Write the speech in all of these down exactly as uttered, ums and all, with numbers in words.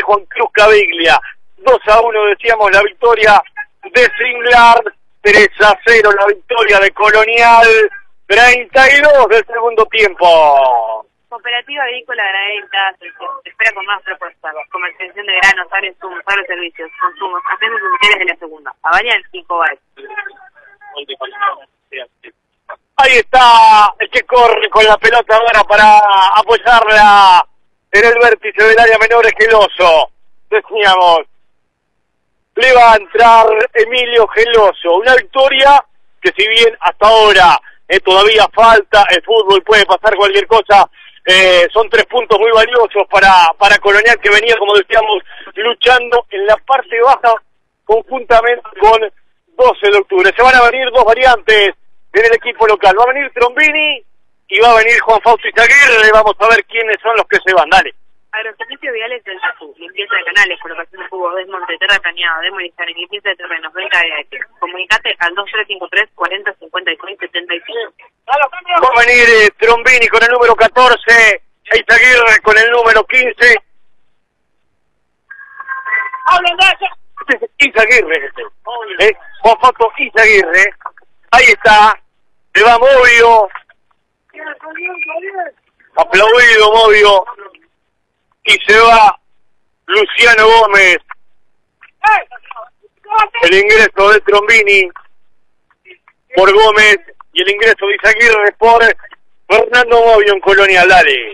Juan Cruz Caviglia. dos a uno decíamos la victoria de Singlar, tres a cero la victoria de Colonial, treinta y dos del segundo tiempo. Cooperativa Agrícola Granadita se, se espera con más propuestas, comercialización de granos, sales, insumos, servicios, consumos, agentes sociales de la segunda, Avalian y Cobal. Ahí está el que corre con la pelota ahora para apoyarla en el vértice del área menor, Geloso. Decíamos, le va a entrar Emilio Geloso. Una victoria que si bien hasta ahora eh, todavía falta, el fútbol puede pasar cualquier cosa, eh, son tres puntos muy valiosos para, para Colonial, que venía, como decíamos, luchando en la parte baja conjuntamente con doce de octubre. Se van a venir dos variantes en el equipo local. Va a venir Trombini y va a venir Juan Fausto Izaguirre. Vamos a ver quiénes son los que se van. Dale. Agroservicio Viales del Tazú, limpieza de canales, colocación de cubos, desmonte, terra planeado, demolición, limpieza de terrenos, venta de aire. Comunicate al dos tres cinco tres, cuarenta, cincuenta y seis, setenta y cinco. Va a venir eh, Trombini con el número catorce, Izaguirre con el número quince. Izaguirre, eh, Juan Fausto Izaguirre. Ahí está, se va Movio. Aplaudido Movio. Y se va Luciano Gómez. El ingreso de Trombini por Gómez y el ingreso de Izaguirre por Fernando Movio en Colonial. Dale.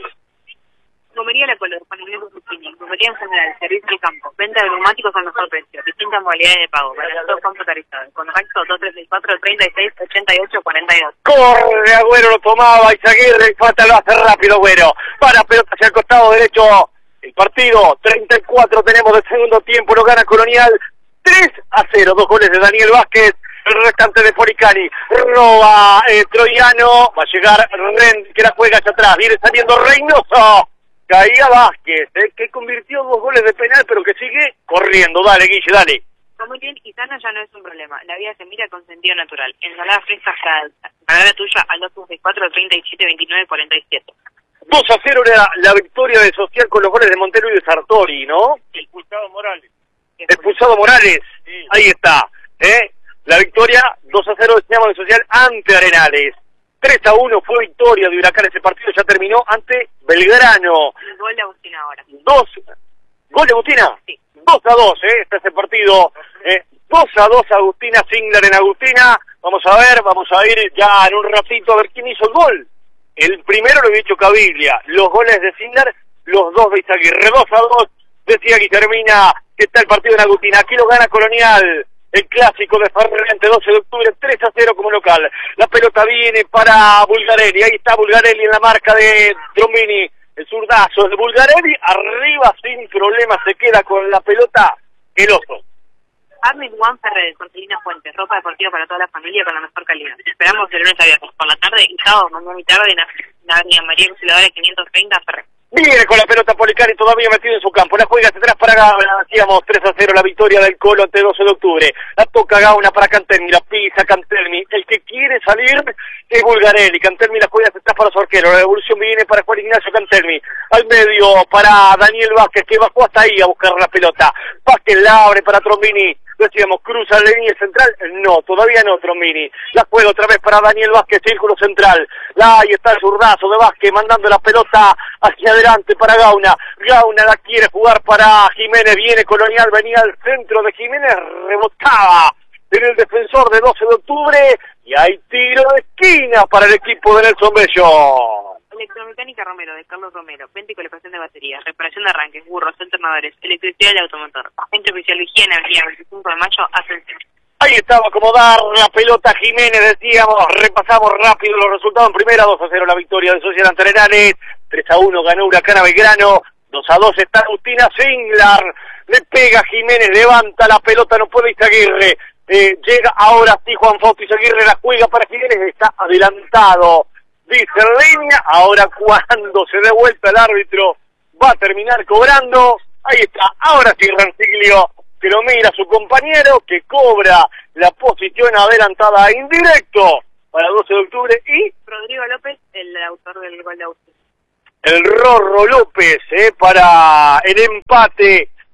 Gomería La Color, con ingresos Zucchini, gomería en general, servicio de campo, venta de neumáticos al mejor precio, distintas modalidades de pago, para los dos computarizados. Contacto dos tres seis cuatro, treinta y seis, ochenta y ocho, cuarenta y dos. Corre, Agüero lo tomaba, Izaguirre, y falta lo hace rápido, Agüero. Para, pelota hacia el costado derecho. El partido, treinta y cuatro tenemos del segundo tiempo, lo gana Colonial, tres a cero, dos goles de Daniel Vázquez, el restante de Poricani, roba eh, Troyano, va a llegar Ren, que la juega hacia atrás, viene saliendo Reynoso, caía Vázquez, eh, que convirtió dos goles de penal, pero que sigue corriendo. Dale, Guille, dale. Está muy bien, y sana ya no es un problema, la vida se mira con sentido natural. Ensalada fresca Salsa, palabra tuya al dos seis cuatro, treinta y siete, veintinueve, cuarenta y siete. dos a cero era la victoria de Social con los goles de Montero y de Sartori, ¿no? Expulsado Morales. Expulsado Morales, Sí. Ahí está, ¿eh? La victoria dos a cero decíamos de Social ante Arenales. tres a uno fue victoria de Huracán, ese partido ya terminó ante Belgrano. El gol de Agustín ahora. Dos, ¿gol de Agustina? Sí. dos a dos, ¿eh? Está ese partido, ¿eh? dos a dos Agustina Singlar en Agustina. Vamos a ver, vamos a ir ya en un ratito a ver quién hizo el gol. El primero lo había hecho Caviglia, los goles de Singlar, los dos de Izaguirre. dos a dos, decía que termina, que está el partido en Agustina. Aquí lo gana Colonial, el clásico de Ferrente, doce de octubre, tres a cero como local. La pelota viene para Bulgarelli, ahí está Bulgarelli en la marca de Trombini. El zurdazo de Bulgarelli, arriba sin problema, se queda con la pelota el oso. Armin Juan Ferrer, Cortelina Fuentes, ropa deportiva para toda la familia con la mejor calidad. Esperamos de lunes a viernes por la tarde y sábado, mañana y tarde en la avenida María Auxiliadora quinientos treinta, Ferrer. Viene con la pelota Policari todavía metido en su campo. La juega hacia atrás para Gauna. Decíamos tres a cero la victoria del Colo ante doce de octubre. La toca Gauna para Cantelmi. La pisa Cantelmi. El que quiere salir es Bulgarelli. Cantelmi la juega hacia atrás para Sorquero. La devolución viene para Juan Ignacio Cantelmi. Al medio para Daniel Vázquez, que bajó hasta ahí a buscar la pelota. Vázquez la abre para Trombini. Decíamos, cruza la línea central. No, todavía no, Trombini. La juega otra vez para Daniel Vázquez, círculo central. La, ahí está el zurdazo de Vázquez, mandando la pelota hacia adelante para Gauna. Gauna la quiere jugar para Jiménez. Viene Colonial, venía al centro de Jiménez, rebotaba en el defensor de doce de octubre. Y hay tiro de esquina para el equipo de Nelson Bello. Electromecánica Romero, de Carlos Romero, venta y colocación de baterías, reparación de arranques, burros, alternadores, electricidad y automotor. Agente oficial de higiene, avenida veinticinco de mayo, Ascensión. Ahí estaba como dar la pelota a Jiménez, decíamos, repasamos rápido los resultados en primera, dos a cero la victoria de Social ante Arenales, tres a uno ganó Huracán a Belgrano, dos a dos está Agustina Singlar, le pega Jiménez, levanta la pelota, no puede Izaguirre, eh, llega ahora sí Juan Fausto Izaguirre, la juega para Jiménez, está adelantado. Dice línea, ahora cuando se dé vuelta el árbitro va a terminar cobrando. Ahí está, ahora sí Ranciglio, que lo mira a su compañero, que cobra la posición adelantada indirecto para doce de octubre y Rodrigo López, el autor del gol de Agustín. el Rorro López, eh, para el empate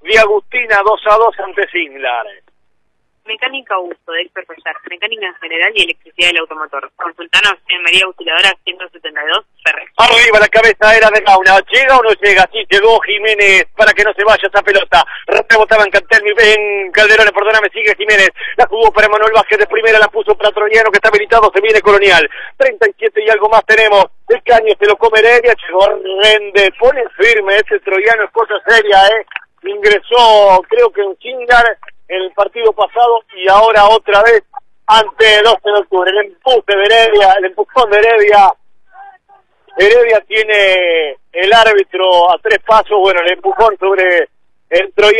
de Agustina dos a dos ante Singlar. Mecánica uso de Héctor Pellar, mecánica en general y electricidad del automotor. Consultanos en María Auxiliadora ciento setenta y dos, Ferrer. Arriba la cabeza era de Gauna. ¿Llega o no llega? Sí, llegó Jiménez para que no se vaya esa pelota. Rebotaba en Cantelmi, en Calderones, perdóname, sigue Jiménez. La jugó para Manuel Vázquez de primera, la puso para Troyano que está habilitado, se viene Colonial. treinta y siete y algo más tenemos. El caño se lo come Heredia, llegó Rende, pone firme ese Troyano, es cosa seria, ¿eh? Ingresó, creo que en Chingar en el partido pasado y ahora otra vez ante el doce de octubre. El empuje de Heredia, el empujón de Heredia. Heredia tiene el árbitro a tres pasos, bueno, el empujón sobre el Troyano.